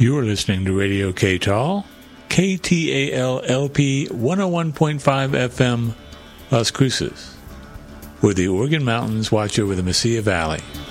You are listening to Radio KTAL, KTAL-LP 101.5 FM, Las Cruces, where the Organ Mountains watch over the Mesilla Valley.